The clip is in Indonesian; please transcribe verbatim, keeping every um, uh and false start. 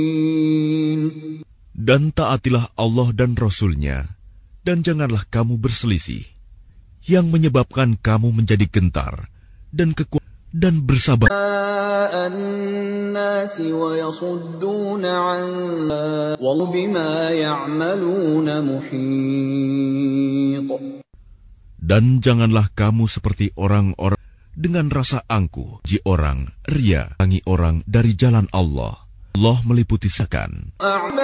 Dan taatilah Allah dan Rasul-Nya, dan janganlah kamu berselisih, yang menyebabkan kamu menjadi gentar dan kekuatan dan bersabar. Dan janganlah kamu seperti orang-orang dengan rasa angkuh, ji orang, ria, tangi orang dari jalan Allah. Allah meliputi sekan.